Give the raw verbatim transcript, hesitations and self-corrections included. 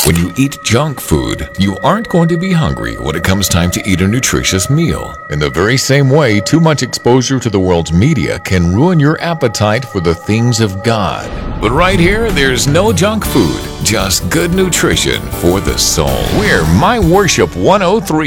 When you eat junk food, you aren't going to be hungry when it comes time to eat a nutritious meal. In the very same way, too much exposure to the world's media can ruin your appetite for the things of God. But right here, there's no junk food, just good nutrition for the soul. We're My Worship one oh three.